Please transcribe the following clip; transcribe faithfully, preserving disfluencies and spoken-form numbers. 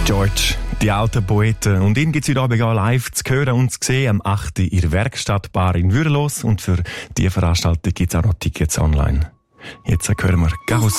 George, die alten Poeten. Und ihn gibt es heute Abend auch live zu hören und zu sehen am achten in der Werkstattbar in Würelos. Und für diese Veranstaltung gibt es auch noch Tickets online. Jetzt hören wir Garus.